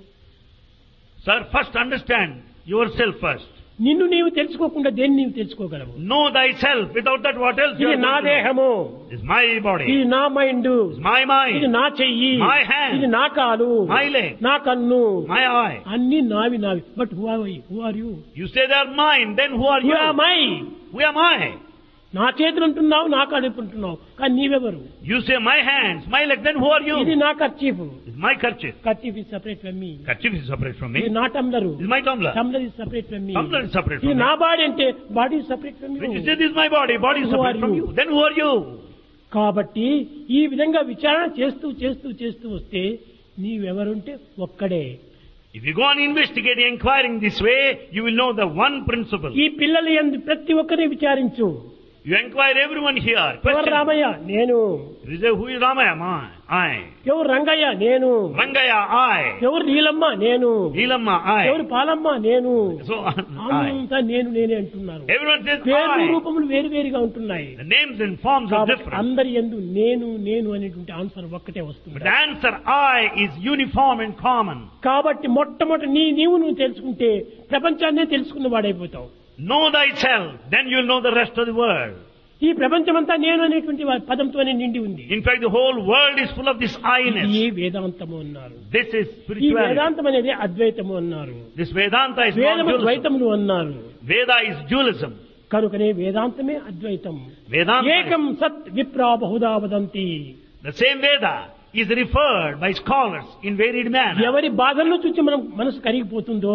Sir, first understand yourself first. నిన్ను నీవు తెలుసుకోకుండా దేన్ని నీవు తెలుసుకోగలవు? Know thyself. Without that, what else? ఇది you are నా going to know? దేహము, It's my body. ఇది నా మైండ్, It's my ఇది mind. నా చెయ్యి, My hand. ఇది నా కాలు, My leg. నా కన్ను, My eye. అన్ని నావి నావి. But who are who are you? You say they are mine. Then who are who you? Are my? Who am I? నా చేతులు అంటున్నావు, నా కాళ్ళు అంటున్నావు, కానీ నీవెవరు? You say my hands, my leg. Then who are ఇది you? నా kerchief. It's my kerchief. Kerchief is separate from me. Kerchief is separate from ఇది me. నా టంబ్లరు. It's my tumbler. Tumbler is separate from me. Tumbler is separate ఇది from నా me. Body అంటే body is separate from When you you. say this is my body, body is Who separate are from you? you. Then who are you? కాబట్టి ఈ విధంగా విచారణ చేస్తూ చేస్తూ చేస్తూ వస్తే నీవెవరుంటే ఒక్కడే. If you go on investigating, inquiring this way, you will know the one principle. ఈ పిల్లలు యందు ప్రతి ఒక్కరిని విచారించు. You inquire everyone here. ఎవరు Question. రామయ్య? నేను. You say, who is Ramaya? I. ఎవరు రంగయ్య? నేను. Rangaya, I. ఎవరు నీలమ్మ? నేను. Neelamma, ఎవరు I. పాలమ్మ? నేను. So, I. అంతా నేను నేనే అంటున్నారు. Everyone says పేరు I. రూపములు వేరు వేరుగా ఉంటున్నాయి. The names and forms are కాబట్టి different. అందరి యందు నేను నేను అనేటువంటి ఆన్సర్ ఒక్కటే But వస్తుంది. the answer I is uniform and common. కాబట్టి మొట్టమొదటి నీ నీవు నువ్వు తెలుసుకుంటే ప్రపంచాన్నే తెలుసుకున్న వాడైపోతావు. Know thyself, then you'll know the rest of the world. ఈ ప్రపంచమంతా నేను అనేటువంటి వా- పదంతోనే నిండి ఉంది. In fact, the whole world is full of this ఇది I-ness. వేదాంతము అన్నారు. This is ఈ spirituality. వేదాంతం అనేది అద్వైతము అన్నారు. This Vedanta is not వేదము dualism. ద్వైతములు అన్నారు. Veda is dualism. కనుకనే వేదాంతమే అద్వైతం. Vedanta ఏకం సత్ విప్రా Bahuda వదంతి. The same Veda is referred by scholars in varied manner. ఎవరి బాధలను చూసి మనం మనసు కరిగిపోతుందో,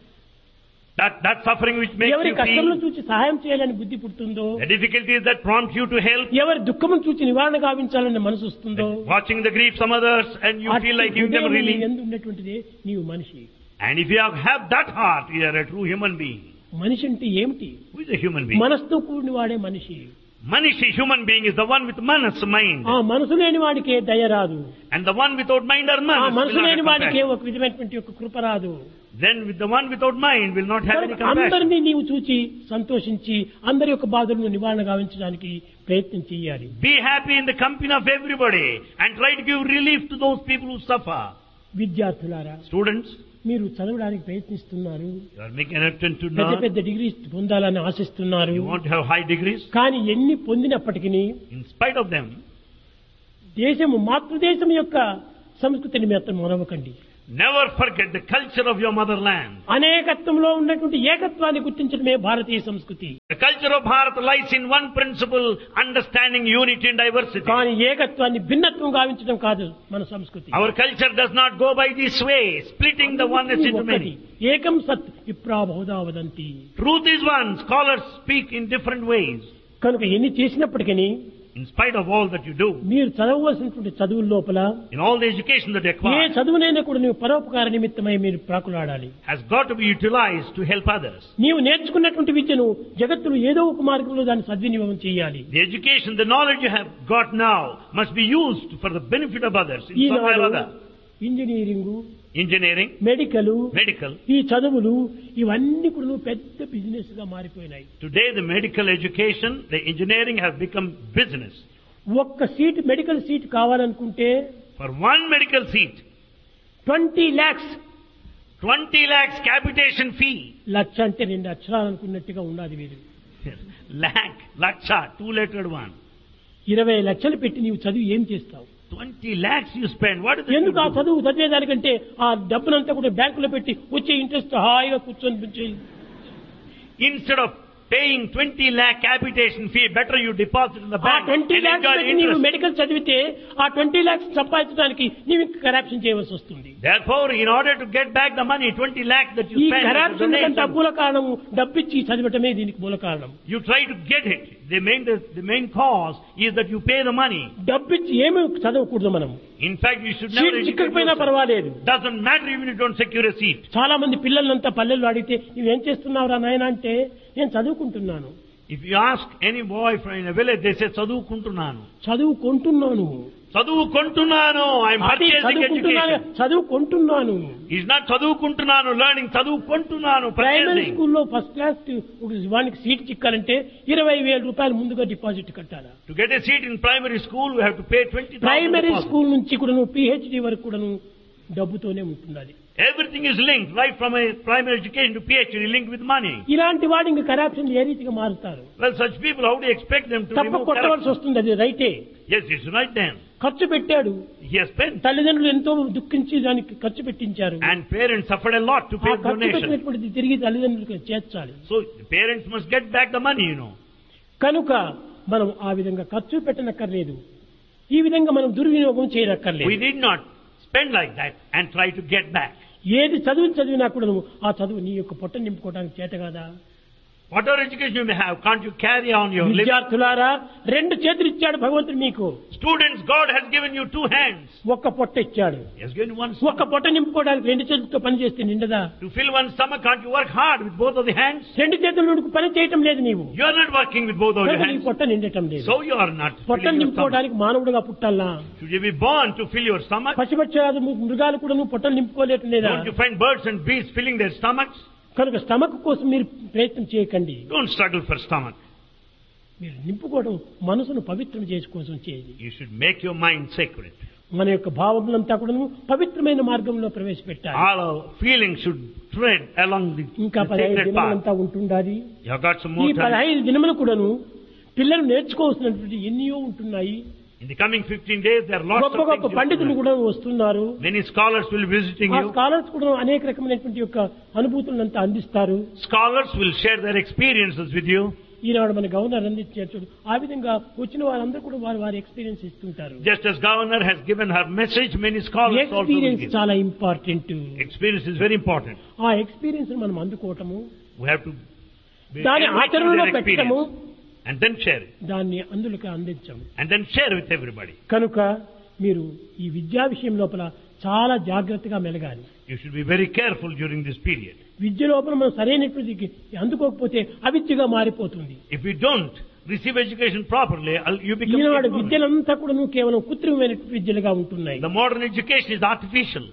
That, that suffering which makes ఎవరి you కష్టములను feel, చూసి సహాయం చేయాలని బుద్ధి పుడుతుందో, the difficulties that prompt you to help, ఎవరి దుఃఖమును చూసి నివారణ గావించాలని మనసు వస్తుందో, watching the grief some others and you feel like giving them relief. ఎందు ఉన్నటువంటిదే నీవు మనిషి. And if you have, have that heart, you are a true human being. మనిషి అంటే ఏమిటి? Who is a human being? మనసుతో కూడిన వాడే మనిషి. Manishi, human being, is the one with manas, mind. ఆ మనసు లేని వాడికే దయ రాదు. And the one without mind or ఆ manas will మనసు not లేని have వాడికే compassion. ఒక విధమైనటువంటి ఒక కృప రాదు. Then with the one without mind will not have any compassion. అందరినీ నీవు చూచి సంతోషించి అందరి యొక్క బాధలను నివారణ గావించడానికి ప్రయత్నం చేయాలి. Be happy in the company of everybody and try to give relief to those people who suffer. విద్యార్థులారా, Students, మీరు చదవడానికి ప్రయత్నిస్తున్నారు, you are making an attempt to పెద్ద learn. పెద్ద డిగ్రీ పొందాలని ఆశిస్తున్నారు. You want to have high degrees. కానీ ఎన్ని పొందినప్పటికీ In spite of them, దేశము మాతృదేశం యొక్క సంస్కృతిని మాత్రం మరవకండి. never forget the culture of your motherland. అనేకత్వంలో ఉన్నటువంటి ఏకత్వాన్ని గుర్తించడమే భారతీయ సంస్కృతి. The culture of Bharat lies in one principle, understanding unity and diversity. కానీ ఏకత్వాన్ని భిన్నత్వం గావించడం కాదు మన సంస్కృతి. Our culture does not go by this way, splitting the oneness into ఒక్కటి. many. ఏకం సత్ విప్రా Bahuda వదంతి. Truth is one. Scholars speak in different ways. కనుక ఎన్ని చేసినప్పటికీ In spite of all that you do, మీరు చదవవలసినటువంటి చదువుల లోపల in all the education that you A acquire, చదువునైనా కూడా నీవు పరోపకార నిమిత్తమై మీరు ప్రాకులాడాలి. has got to be utilized to help others. నీవు నేర్చుకున్నటువంటి విద్యను జగత్తులో ఏదో ఒక మార్గంలో దాన్ని సద్వినియోగం చేయాలి. The education, the knowledge you have got now must be used for the benefit of others in some way or Eenadu other. Engineering, Engineering, medical, medical. ఈ చదువులు ఇవన్నీ కూడా పెద్ద బిజినెస్ గా మారిపోయినాయి. Today the medical education, the engineering has become business. ఒక్క seat medical seat కావాలనుకుంటే For one medical seat, twenty lakhs twenty lakhs capitation fee. లక్ష అంటే రెండు అక్షరాలు అనుకున్నట్టుగా ఉన్నది వీరు. Lakh, laksha, two-lettered one. ఇరవై లక్షలు పెట్టి నీవు చదివి ఏం చేస్తావు? Twenty lakhs you spend. What is it? ఎందుకు ఆ you do? చదువు చదివేదానికంటే ఆ డబ్బునంతా కూడా బ్యాంకులో పెట్టి వచ్చే ఇంట్రెస్ట్ హాయిగా కూర్చొని పెంచేయి. Instead of paying twenty lakh capitation fee, better you deposit in the ఆ bank twenty and lakhs enjoy పెట్టి నీవు interest. మెడికల్ చదివితే ఆ ట్వంటీ లాక్స్ సంపాదించడానికి నీవు ఇంకా కరప్షన్ చేయవలసి వస్తుంది. Therefore, in order to get back the money, twenty lakhs that you ఈ spend, as a కరప్షన్ కంటే donation, మూల కారణము డబ్బిచ్చి చదివటమే దీనికి మూల కారణం. you try to get it. the main, the main cause is that you pay the money. డబ్బిచ్చి ఏమి చదవకూడదు మనం. In fact, you should never seat educate చిక్కకపోయినా yourself. పర్వాలేదు. Doesn't matter even if you don't secure a seat. చాలా మంది పిల్లలంతా పల్లెల్లో అడిగితే నువ్వేం చేస్తున్నావురా నాయన అంటే నేను చదువుకుంటున్నాను. If you ask any boy from in a village, they say చదువుకుంటున్నాను. చదువుకుంటున్నాను. చదువుకుంటున్నాను. I'm అది purchasing చదువుకుంటున్నాను education. చదువుకుంటున్నాను. He's not చదువుకుంటున్నాను learning, చదువుకుంటున్నాను ప్రైమరీ purchasing. స్కూల్లో ఫస్ట్ క్లాస్ వానికి సీట్ చిక్కాలంటే ఇరవై వేల రూపాయలు ముందుగా డిపాజిట్ కట్టాలా. To get a seat in primary school, we have to pay twenty thousand. Primary school నుంచి కూడా నువ్వు పిహెచ్డి వరకు కూడా నువ్వు డబ్బుతోనే ఉంటున్నది. Everything is linked, right from a primary education to PhD, linked with money. ఇలాంటి వాడు ఇంకా కరప్షన్ ఏ రీతిగా మారుతారు? Well, such people, how do you expect them to తప్ప remove కొట్టవలసి corruption? వస్తుంది. అది రైటే. Yes, it's right then. ఖర్చు పెట్టాడు. He has spent. తల్లిదండ్రులు ఎంతో దుఃఖించి దానికి ఖర్చు పెట్టించారు. And parents suffered a lot to ఆ pay ఖర్చు donation. పెట్టినటువంటి తిరిగి తల్లిదండ్రులకు చేర్చాలి. So, the parents must get back the money, you know. కనుక మనం ఆ విధంగా ఖర్చు పెట్టనక్కర్లేదు. ఈ విధంగా మనం దుర్వినియోగం చేయనక్కర్లేదు. We need not spend like that and try to get back. ఏది చదువు చదివినా కూడా నువ్వు ఆ చదువు నీ యొక్క పొట్ట నింపుకోవడానికి చేత కాదా? Whatever education you may have, can't you carry on your living? విద్యార్థులారా, రెండు చేతులు ఇచ్చాడు భగవంతుడు మీకు. Students, God has given you two hands. ఒక్క పొట్ట ఇచ్చాడు. He has given you one ఒక్క stomach. పొట్ట నింపుకోవడానికి రెండు చేతులతో పని చేస్తే నిండదా? To fill one stomach, can't you work hard with both of the hands? రెండు చేతులు నువ్వు పని చేయటం లేదు నీవు. You are not working with both of your కనుక నీ hands. పొట్ట నిండటం లేదు. So you are not పొట్టను filling your stomach. నింపుకోవడానికి మానవుడుగా పుట్టాలా? Should you be born to fill your stomach? పశుపక్షాలు మృగాలు కూడా నువ్వు పొట్టలు నింపుకోలేటం లేదా? Don't you find birds and beasts filling their stomachs? కనుక స్టమక్ కోసం మీరు ప్రయత్నం చేయకండి. Don't struggle for stomach. మీరు నింపుకోవడం మనసును పవిత్రం చేసి కోసం చేయండి. You should make your mind sacred. మన యొక్క భావములంతా కూడా పవిత్రమైన మార్గంలో ప్రవేశపెట్టాలి. All our feelings should tread along the, ఇంకా the పదహైదు sacred path. దినములంతా ఉంటుండాలి. You have got some ఈ more time. పదహైదు దినములు కూడాను పిల్లలు నేర్చుకోవాల్సినటువంటి ఎన్నో ఉంటున్నాయి. In the coming fifteen days, there are lots గొప్ప of గొప్ప things. పండితులు కూడా వస్తున్నారు. Many scholars will be visiting ఆ you. స్కాలర్స్ కూడా అనేక రకమైనటువంటి యొక్క అనుభూతులంతా అందిస్తారు. Scholars will share their experiences with you. ఈనాడు మన గవర్నర్ అందించారు. ఆ విధంగా వచ్చిన వారందరూ కూడా వారి వారి ఎక్స్పీరియన్స్ ఇస్తుంటారు. Just as governor has given her message, many scholars also will experience give. చాలా important. Experience is very important. ఆ ఎక్స్పీరియన్స్ మనం అందుకోవటము, We have to be దాని enriched with ఆచరణలో their పెట్టడము, experience and then share it. దాన్ని అందులోకి అందించము. And then share with everybody. కనుక మీరు ఈ విద్యా విషయం లోపల చాలా జాగ్రత్తగా మెలగాలి. You should be very careful during this period. విద్య లోపల మనం సరైనటువంటి అందుకోకపోతే అవిద్యగా మారిపోతుంది. If you don't receive education properly, you become Eenadu ignorant. విద్యలంతా కూడా నువ్వు కేవలం కృత్రిమమైన విద్యలుగా ఉంటున్నాయి. The modern education is artificial.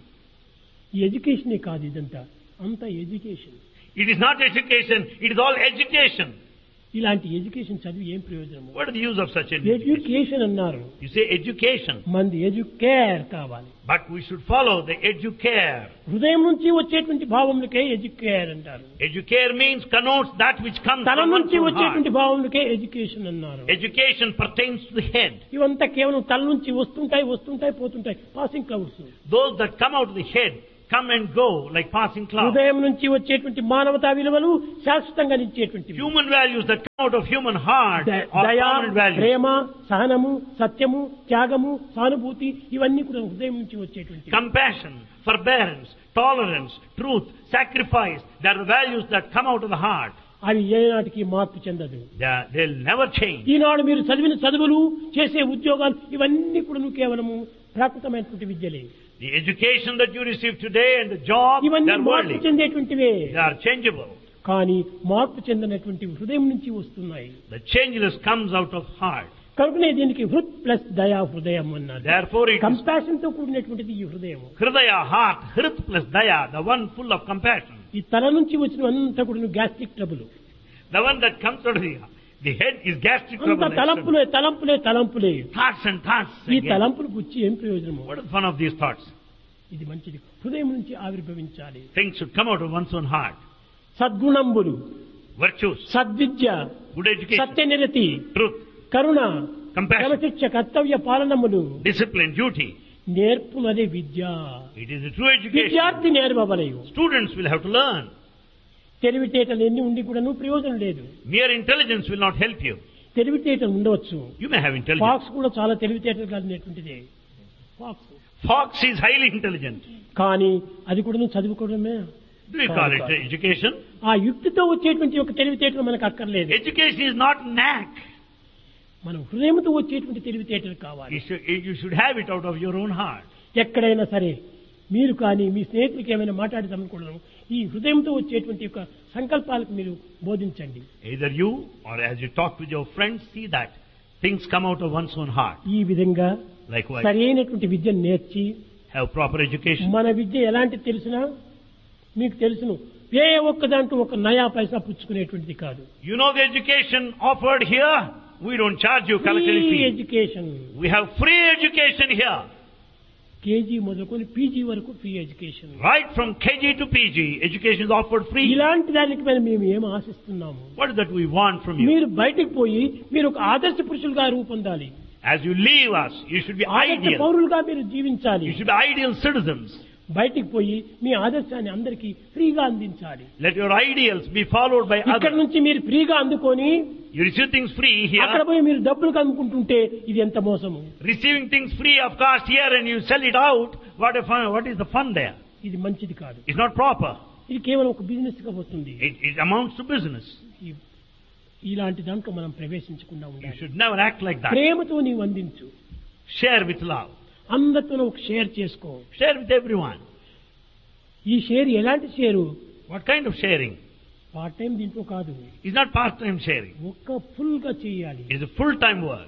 ఈ ఎడ్యుకేషనే కాదు ఇదంతా, అంత education. It is not education, it is all education. ఇలాంటి ఎడ్యుకేషన్ చదివి ఏం ప్రయోజనం? What is the use of such an education? Education అన్నారు. You say education. మంది ఎడ్యుకేర్ కావాలి. But we should follow the educare. హృదయం నుంచి వచ్చేటువంటి భావములకే ఎడ్యుకేర్ అంటారు. Educare means connotes that which comes తల from one's నుంచి own వచ్చేటువంటి heart. భావములకే ఎడ్యుకేషన్ అన్నారు. Education pertains to the head. ఇవంతా కేవలం తల నుంచి వస్తుంటాయి వస్తుంటాయి పోతుంటాయి, passing clouds. Those that come out of the head come and go like passing clouds. హృదయం నుంచి వచ్చేటువంటి మానవతా విలువలు శాశ్వతంగా నిలిచేటువంటివి. Human values that come out of human heart the- are దయ, permanent values. ప్రేమ, సహనము, సత్యము, త్యాగము, సానుభూతి ఇవన్నీ కూడా హృదయం నుంచి వచ్చేటువంటి. Compassion, forbearance, tolerance, truth, sacrifice, they are the values that come out of the heart. అవి ఏనాటికి మార్పు చెందదు. They are- they'll never change. ఈనాడు మీరు చదివిన చదువులు, చేసే ఉద్యోగాలు ఇవన్నీ కూడా కేవలము ప్రాకృతమైనటువంటి విద్యలే. The education that you receive today and the job, they ఇవన్నీ are మార్పు worldly. చెందేటువంటివే. They are changeable. కానీ మార్పు చెందినటువంటి హృదయం నుంచి వస్తున్నాయి. The changeless comes out of heart. కనుకనే దీనికి హృత్ ప్లస్ దయా హృదయం అన్నారు. Therefore it is కంపాషన్ తో కూడినటువంటిది ఈ హృదయం. Hridaya, heart, Hrit plus Daya, the one full of compassion. ఈ తల నుంచి వచ్చినంతా కూడా gastric trouble. The one that comes out of the, the head is gastric అంత trouble. తలంపులే తలంపులే తలంపులే. Thoughts and thoughts. ఈ again. తలంపులు గుచ్చి ఏం ప్రయోజనము? What is the fun of these thoughts? ఇది మంచిది. హృదయం నుంచి ఆవిర్భవించాలి. Things should come out of one's own heart. సద్గుణంబులు, Virtues, సద్విద్య, good education, సత్యనిరతి, truth, Karuna, compassion, క్రమశిక్ష, కర్తవ్య పాలనములు discipline, duty. నేర్పునదే Vidya. It is a true education. విద్యార్థి నేర్పవలయు. Students will have to learn. తెలివితేటలు ఎన్ని ఉండి కూడా ప్రయోజనం లేదు. Mere intelligence will not help you. తెలివితేటలు ఉండవచ్చు. You may have intelligence. Pox కూడా చాలా తెలివితేటలు కలిగినటువంటిదే. Pox Fox is highly intelligent. కానీ అది కూడా నువ్వు చదువుకోవడమే. Do you call it education? ఆ యుక్తితో వచ్చేటువంటి ఒక తెలివితేటలు మనకు అక్కర్లేదు. Education is not knack. మనం హృదయంతో వచ్చేటువంటి తెలివితేటలు కావాలి. You should, you should have it out of your own heart. ఎక్కడైనా సరే మీరు కానీ మీ స్నేహితులకి ఏమైనా మాట్లాడదామనుకోవడం ఈ హృదయంతో వచ్చేటువంటి యొక్క సంకల్పాలకు మీరు బోధించండి. Either you or as you talk with your friends, see that things come out of one's own heart. ఈ విధంగా Likewise, సరైనటువంటి విద్యను నేర్చి have proper education. మన విద్య ఎలాంటి తెలిసినా మీకు తెలుసును, ఏ ఒక్క దాంట్లో ఒక నయా పైసా పుచ్చుకునేటువంటిది కాదు. You know the education offered here? We don't charge you collective free fee. Education, We have free education here. KG మొదలుకొని పీజీ వరకు free education. Right from K G to P G, education is offered free. ఇలాంటి దానికి మీద మేము ఏం ఆశిస్తున్నాము? What is that we want from you? మీరు బయటికి పోయి మీరు ఒక ఆదర్శ పురుషులుగా రూపొందాలి. As you leave us, you should be ఆదర్శ ideal. పౌరులుగా మీరు జీవించాలి. You should be ideal citizens. బయటికి పోయి మీ ఆదర్శాన్ని అందరికీ ఫ్రీగా అందించాలి. Let your ideals be followed by ఇక్కడ others. నుంచి మీరు ఫ్రీగా అందుకొని You receive things free అక్కడ here, పోయి మీరు డబ్బులు కనుక్కుంటుంటే ఇది ఎంత మోసము. receiving things free of cost here and you sell it out. What a fun, what is the fun there? ఇది మంచిది కాదు. It's not proper. ఇది కేవలం ఒక బిజినెస్ గా పోతుంది. It, it amounts to business. ఈ- ఇలాంటి దాంట్లో మనం ప్రవేశించకుండా You ఉండాలి. should never act like that. ప్రేమతో నీవు అందించు, Share with love. అందరితో ఒక షేర్ చేసుకో. Share with everyone. ఈ షేర్ ఎలాంటి share? What kind of sharing? Part time దీంట్లో కాదు, It's not part-time sharing. ఒక్క ఫుల్ గా చేయాలి. It is a full-time work.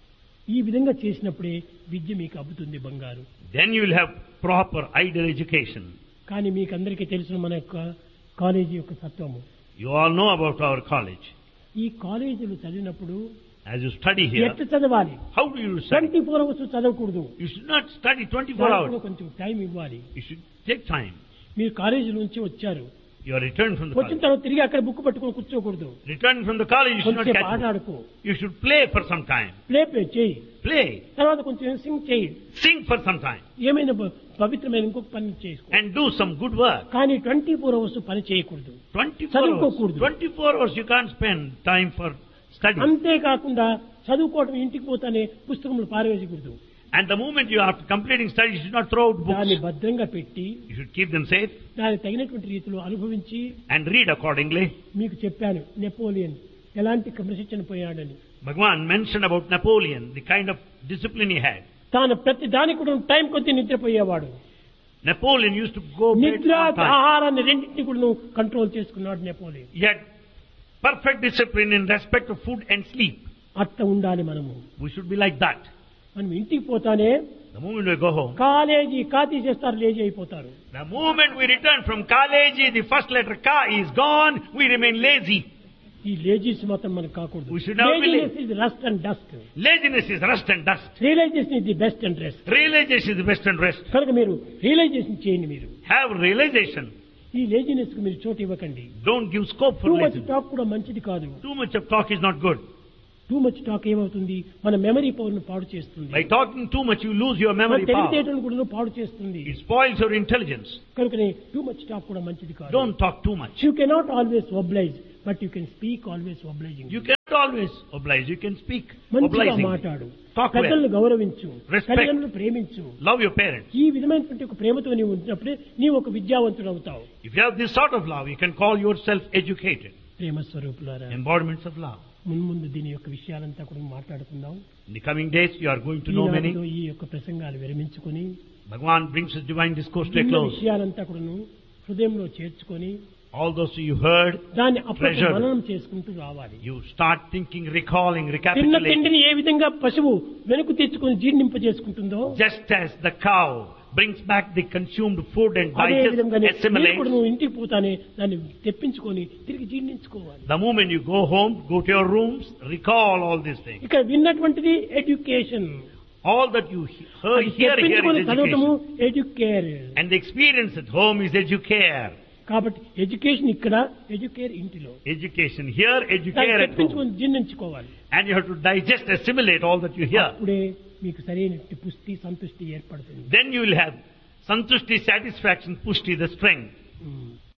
ఈ విధంగా చేసినప్పుడే విద్య మీకు అబ్బుతుంది బంగారు. Then you will have proper ideal education. కానీ మీకు అందరికీ తెలిసిన మన యొక్క కాలేజీ యొక్క తత్వము. You all know about our college. ఈ కాలేజీలు చదివినప్పుడు As you study here, ఎట్లా చదవాలి? how do you study? Twenty four hours చదవకూడదు. You should not study twenty-four దానికి hours. కొంచెం టైం ఇవ్వాలి. You should take time. మీరు కాలేజీ నుంచి వచ్చారు, You are returned from the వచ్చిన college. తర్వాత తిరిగి అక్కడ బుక్ పట్టుకొని కూర్చోకూడదు. Returning from the college, you should not కొంచెం catch ఆట book. ఆడుకో, You should play for some time. Play play చేయి, Play. తర్వాత కొంచెం సింగ్ చేయి, Sing for some time. ఏమైనా ప- పవిత్రమైన ఇంకొక పని చేసుకో. And do some good work. కానీ ట్వంటీ ఫోర్ అవర్స్ పని చేయకూడదు. twenty-four hours. చదువుకోకూడదు. twenty-four hours you can't spend time for study. అంతేకాకుండా చదువుకోవడం ఇంటికి పోతానే పుస్తకములు పారవేయకూడదు. And the moment you are completing study, you should not throw out దాన్ని books. భద్రంగా పెట్టి You should keep them safe దానికి తగినటువంటి రీతిలో అనుభవించి, and read accordingly. మీకు చెప్పాను నెపోలియన్ ఎలాంటి క్రమశిక్షణ పోయాడని. Bhagwan mentioned about Napoleon, the kind of discipline he had. తాను ప్రతి దానికి కూడా టైం కొద్ది నిద్రపోయేవాడు. Napoleon used to go bed నిద్ర on time. ఆహారాన్ని రెండింటిని కూడా కంట్రోల్ చేసుకున్నాడు Napoleon. He had perfect discipline in respect of food and sleep. అట్ట ఉండాలి మనము. We should be like that. మనం ఇంటికి పోతానే The moment we go home, college కా తీసేస్తారు, లేజీ అయిపోతారు. the moment we return from college, the first letter Ka is gone, we remain lazy. ఈ లేజీస్ మాత్రం మనకు కాకూడదు. We should never be laziness is rust and dust, Laziness is rust and dust. Realisation is the best and rest. Realization is the best and rest. కనుక మీరు realisation చేయండి. మీరు Have realization. ఈ laziness కు మీరు చోటు ఇవ్వకండి. Don't give scope for too much laziness. Talk కూడా మంచిది కాదు. Too much of talk is not good. Too much talk ఏమవుతుంది, మన మెమరీ పవర్ ను పాడు చేస్తుంది. By talking too much, you lose your మన memory power. తెలివితేటలను కూడా పాడు చేస్తుంది. It spoils your intelligence. కనుకనే టూ మచ్ టాక్ కూడా మంచిది కాదు. Don't talk too much. You cannot always oblige, but you can speak always obliging. You cannot always oblige. You can speak మంచిగా obliging. మాట్లాడు, Talk well. పెద్దలను గౌరవించు, Respect. తల్లిదండ్రులను ప్రేమించు. Love your parents. ఈ విధమైనటువంటి ఒక ప్రేమతో నీవు ఉంచినప్పుడే నీవు ఒక విద్యావంతుడు అవుతావు. If you have this sort of love, you can call yourself educated. ప్రేమ స్వరూపులారా, Embodiments of love. మున్ముందు దీని యొక్క విషయాలంతా కూడా మాట్లాడుకుందాం. In the coming days, you are going to know many. ఈనాటితో ఈ యొక్క ప్రసంగాలు విరమించుకొని Bhagwan brings his divine discourse to a ఇన్న close. విషయాలంతా కూడాను హృదయంలో చేర్చుకొని All those you heard, దాన్ని అప్పుడు Treasured. మననం చేసుకుంటూ రావాలి. you start thinking, recalling, తిన్న recapitulating. తిండిని ఏ విధంగా పశువు వెనుకు తెచ్చుకొని జీర్ణింప చేసుకుంటుందో Just as the cow brings back the consumed food and అదే digests, విధంగానే మీరు కూడా assimilates. నువ్వు ఇంటికి పోతానే దాన్ని తెప్పించుకొని తిరిగి జీర్ణించుకోవాలి. The moment you go home, go to your rooms, recall all these things. ఇక్కడ విన్నటువంటిది education, All that you he- heard here, here తెప్పించుకొని is చదవటము education. Educare. And the experience at home is educare. కాబట్టి education ఇక్కడ, educare ఇంటిలో. Education here, దాన్ని educare at home. తెప్పించుకొని జీర్ణించుకోవాలి. And you have to digest, assimilate all that you hear. అప్పుడే మీకు సరైన పుష్టి సంతుష్టి ఏర్పడుతుంది. Then you will have santushti, satisfaction, pushti, the strength. Um.